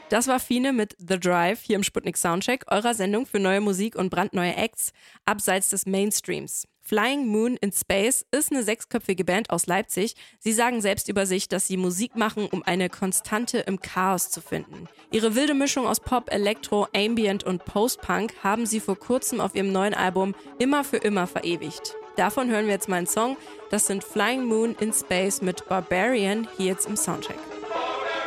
Das war Fine mit The Drive hier im Sputnik Soundcheck, eurer Sendung für neue Musik und brandneue Acts abseits des Mainstreams. Flying Moon in Space ist eine 6-köpfige Band aus Leipzig. Sie sagen selbst über sich, dass sie Musik machen, um eine Konstante im Chaos zu finden. Ihre wilde Mischung aus Pop, Elektro, Ambient und Post-Punk haben sie vor kurzem auf ihrem neuen Album Immer für immer verewigt. Davon hören wir jetzt mal einen Song. Das sind Flying Moon in Space mit Barbarian hier jetzt im Soundcheck.